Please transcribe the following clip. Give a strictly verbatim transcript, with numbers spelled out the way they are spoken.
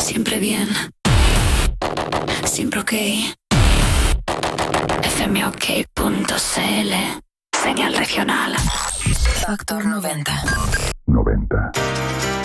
Siempre bien. Siempre ok. F M O K punto C L. Señal regional. Factor noventa. noventa.